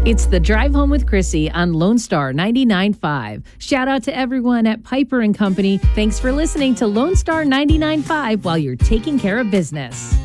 It's the Drive Home with Chrissy on Lone Star 99.5. Shout out to everyone at Piper & Company. Thanks for listening to Lone Star 99.5 while you're taking care of business.